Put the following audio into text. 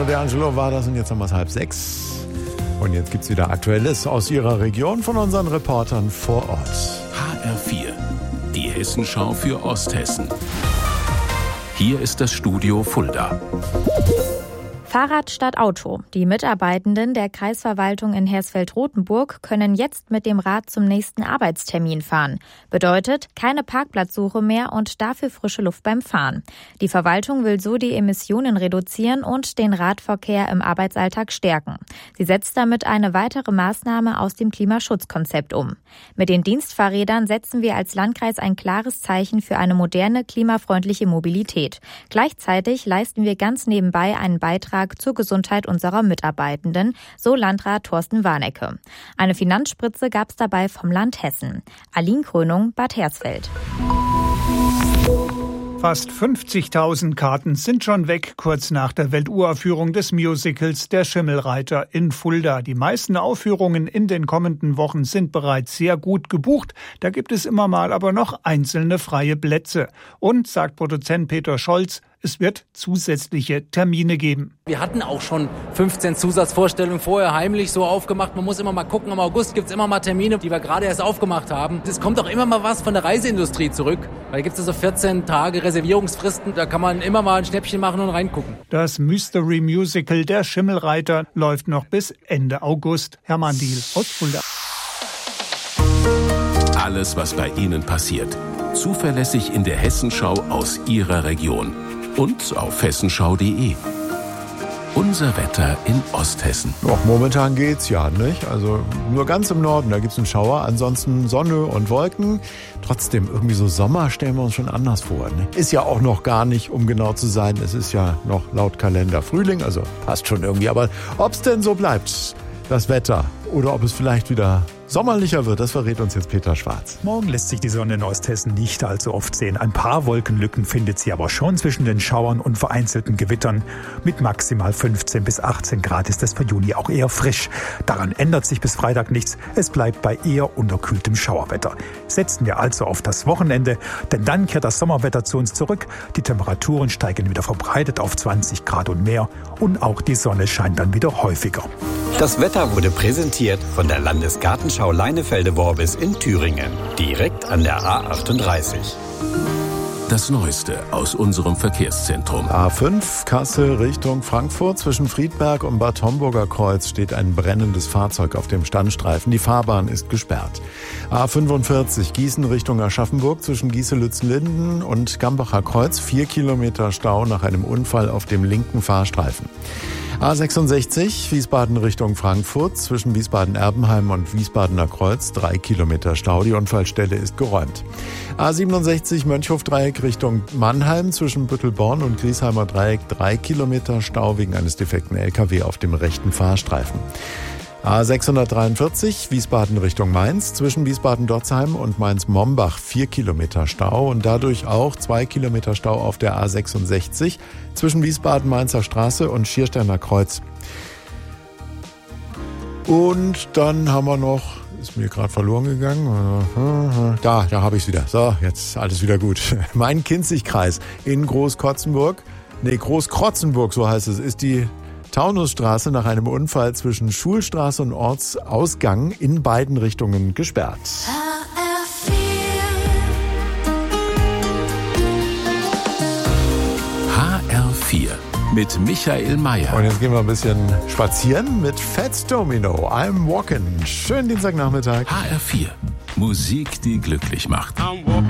Mano D'Angelo war das und jetzt haben wir es 5:30. Und jetzt gibt es wieder Aktuelles aus Ihrer Region von unseren Reportern vor Ort. HR4, die Hessenschau für Osthessen. Hier ist das Studio Fulda. Fahrrad statt Auto. Die Mitarbeitenden der Kreisverwaltung in Hersfeld-Rotenburg können jetzt mit dem Rad zum nächsten Arbeitstermin fahren. Bedeutet, keine Parkplatzsuche mehr und dafür frische Luft beim Fahren. Die Verwaltung will so die Emissionen reduzieren und den Radverkehr im Arbeitsalltag stärken. Sie setzt damit eine weitere Maßnahme aus dem Klimaschutzkonzept um. Mit den Dienstfahrrädern setzen wir als Landkreis ein klares Zeichen für eine moderne, klimafreundliche Mobilität. Gleichzeitig leisten wir ganz nebenbei einen Beitrag zur Gesundheit unserer Mitarbeitenden, so Landrat Thorsten Warnecke. Eine Finanzspritze gab es dabei vom Land Hessen. Aline Krönung, Bad Hersfeld. Fast 50.000 Karten sind schon weg, kurz nach der Welturaufführung des Musicals Der Schimmelreiter in Fulda. Die meisten Aufführungen in den kommenden Wochen sind bereits sehr gut gebucht. Da gibt es immer mal aber noch einzelne freie Plätze. Und, sagt Produzent Peter Scholz, es wird zusätzliche Termine geben. Wir hatten auch schon 15 Zusatzvorstellungen vorher heimlich so aufgemacht. Man muss immer mal gucken, im August gibt es immer mal Termine, die wir gerade erst aufgemacht haben. Es kommt auch immer mal was von der Reiseindustrie zurück, weil da gibt es so 14 Tage Reservierungsfristen. Da kann man immer mal ein Schnäppchen machen und reingucken. Das Mystery Musical Der Schimmelreiter läuft noch bis Ende August. Hermann Diehl aus Fulda. Alles, was bei Ihnen passiert. Zuverlässig in der Hessenschau aus Ihrer Region. Und auf hessenschau.de. Unser Wetter in Osthessen. Doch, momentan geht's ja, nicht? Also nur ganz im Norden, da gibt's einen Schauer, ansonsten Sonne und Wolken. Trotzdem, irgendwie so Sommer stellen wir uns schon anders vor. Ne? Ist ja auch noch gar nicht, um genau zu sein. Es ist ja noch laut Kalender Frühling, also passt schon irgendwie. Aber ob's denn so bleibt, das Wetter, oder ob es vielleicht wieder sommerlicher wird, das verrät uns jetzt Peter Schwarz. Morgen lässt sich die Sonne in Osthessen nicht allzu oft sehen. Ein paar Wolkenlücken findet sie aber schon zwischen den Schauern und vereinzelten Gewittern. Mit maximal 15 bis 18 Grad ist es für Juni auch eher frisch. Daran ändert sich bis Freitag nichts. Es bleibt bei eher unterkühltem Schauerwetter. Setzen wir also auf das Wochenende, denn dann kehrt das Sommerwetter zu uns zurück. Die Temperaturen steigen wieder verbreitet auf 20 Grad und mehr. Und auch die Sonne scheint dann wieder häufiger. Das Wetter wurde präsentiert von der Landesgartenschau Leinefelde-Worbis in Thüringen, direkt an der A38. Das Neueste aus unserem Verkehrszentrum. A5 Kassel Richtung Frankfurt. Zwischen Friedberg und Bad Homburger Kreuz steht ein brennendes Fahrzeug auf dem Standstreifen. Die Fahrbahn ist gesperrt. A45 Gießen Richtung Aschaffenburg. Zwischen Gieße-Lützenlinden und Gambacher Kreuz 4 Kilometer Stau nach einem Unfall auf dem linken Fahrstreifen. A66 Wiesbaden Richtung Frankfurt. Zwischen Wiesbaden-Erbenheim und Wiesbadener Kreuz 3 Kilometer Stau. Die Unfallstelle ist geräumt. A67 Mönchhof-Dreieck Richtung Mannheim. Zwischen Büttelborn und Griesheimer Dreieck 3 Kilometer Stau wegen eines defekten LKW auf dem rechten Fahrstreifen. A643 Wiesbaden Richtung Mainz. Zwischen Wiesbaden-Dotzheim und Mainz-Mombach 4 Kilometer Stau und dadurch auch 2 Kilometer Stau auf der A66 zwischen Wiesbaden-Mainzer Straße und Schiersteiner Kreuz. Und dann haben wir noch, ist mir gerade verloren gegangen, da habe ich es wieder. So, jetzt alles wieder gut. Main-Kinzig-Kreis in Großkrotzenburg, so heißt es, ist die Taunusstraße nach einem Unfall zwischen Schulstraße und Ortsausgang in beiden Richtungen gesperrt. HR4 mit Michael Mayer. Und jetzt gehen wir ein bisschen spazieren mit Fats Domino. I'm walking. Schönen Dienstagnachmittag. HR4. Musik, die glücklich macht. I'm walking.